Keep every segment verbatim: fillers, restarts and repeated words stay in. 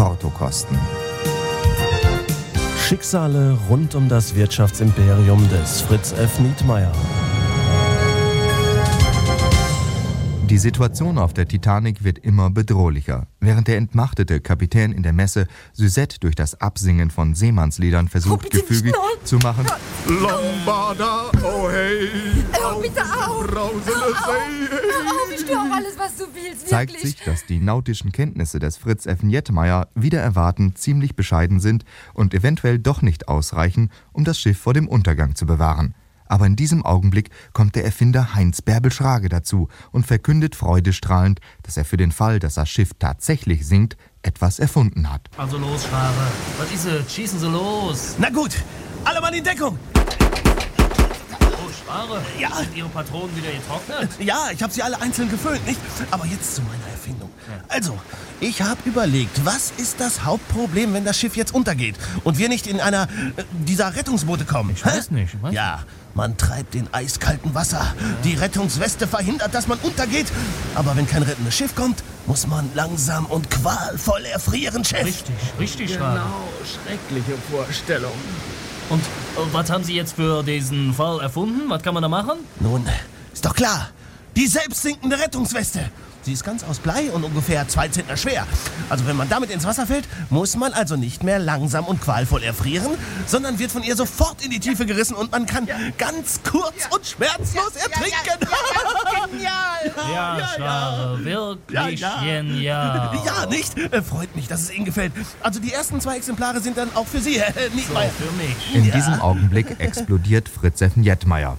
Portokosten. Schicksale rund um das Wirtschaftsimperium des Fritz F. Nietmeyer. Die Situation auf der Titanic wird immer bedrohlicher. Während der entmachtete Kapitän in der Messe Suzette durch das Absingen von Seemannsliedern versucht, oh, gefügig zu machen. Lambada, oh hey, oh, bitte auf, brausende See. Oh, ich tue auch alles, was du willst, Zeigt sich, dass die nautischen Kenntnisse des Fritz F. Nietmeyer wider Erwarten ziemlich bescheiden sind und eventuell doch nicht ausreichen, um das Schiff vor dem Untergang zu bewahren. Aber in diesem Augenblick kommt der Erfinder Heinz Bärbel-Schrage dazu und verkündet freudestrahlend, dass er für den Fall, dass das Schiff tatsächlich sinkt, etwas erfunden hat. Also los, Schrage. Was ist es? Schießen Sie los. Na gut, alle Mann in Deckung. Oh, Schrage. Ja. Sind Ihre Patronen wieder getrocknet? Ja, ich habe sie alle einzeln gefüllt, nicht? Aber jetzt zu meiner Erfindung. Also, ich habe überlegt, was ist das Hauptproblem, wenn das Schiff jetzt untergeht und wir nicht in einer äh, dieser Rettungsboote kommen? Ich weiß Hä? nicht. Ich weiß Ja, man treibt in eiskaltem Wasser. Die Rettungsweste verhindert, dass man untergeht. Aber wenn kein rettendes Schiff kommt, muss man langsam und qualvoll erfrieren, Chef. Richtig, richtig, Schrage. Genau, schreckliche Vorstellung. Und äh, was haben Sie jetzt für diesen Fall erfunden? Was kann man da machen? Nun, ist doch klar. Die selbstsinkende Rettungsweste. Sie ist ganz aus Blei und ungefähr zwei Zentner schwer. Also wenn man damit ins Wasser fällt, muss man also nicht mehr langsam und qualvoll erfrieren, sondern wird von ihr sofort in die Tiefe gerissen und man kann ganz kurz und schmerzlos ertrinken. Genial! Ja, ja, Schrage, wirklich Ja, ja. genial. Ja, nicht? Äh, freut mich, dass es Ihnen gefällt. Also die ersten zwei Exemplare sind dann auch für Sie, Herr So, Nietmeyer. für mich. In Ja. diesem Augenblick explodiert Fritz F. Nietmeyer.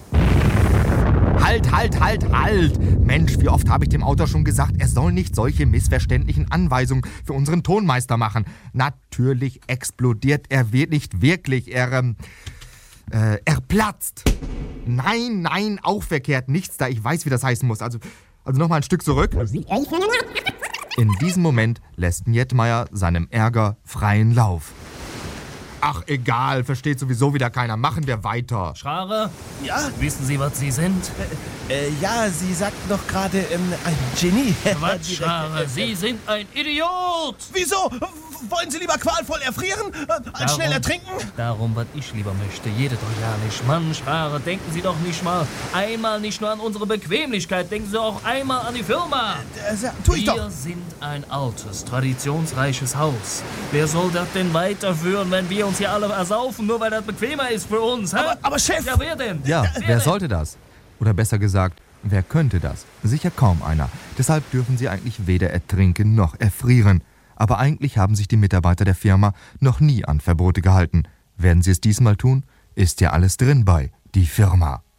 Halt, halt, halt, halt! Mensch, wie oft habe ich dem Autor schon gesagt, er soll nicht solche missverständlichen Anweisungen für unseren Tonmeister machen. Natürlich explodiert er wird nicht wirklich, er, ähm, äh, er platzt. Nein, nein, auch verkehrt, nichts da, ich weiß, wie das heißen muss. Also, also nochmal ein Stück zurück. In diesem Moment lässt Nietmeyer seinem Ärger freien Lauf. Ach, egal, versteht sowieso wieder keiner. Machen wir weiter. Schrage, Ja, wissen Sie, was Sie sind? äh, ja, Sie sagten doch gerade ähm, ein Genie. Was, Direkt. Schrage? Sie sind ein Idiot! Wieso? Wollen Sie lieber qualvoll erfrieren, äh, als Darum- schnell ertrinken? Darum, was ich lieber möchte. Jede doch ja nicht. Mann, Schrage, denken Sie doch nicht mal einmal nicht nur an unsere Bequemlichkeit, denken Sie auch einmal an die Firma. Äh, sa- tu ich Wir doch. sind ein altes, traditionsreiches Haus. Wer soll das denn weiterführen, wenn wir uns hier alle ersaufen, nur weil das bequemer ist für uns? Hä? Aber, aber Chef, Ja, wer denn? Ja, wer wer denn? sollte das? Oder besser gesagt, wer könnte das? Sicher kaum einer. Deshalb dürfen sie eigentlich weder ertrinken noch erfrieren. Aber eigentlich haben sich die Mitarbeiter der Firma noch nie an Verbote gehalten. Werden sie es diesmal tun? Ist ja alles drin bei die Firma.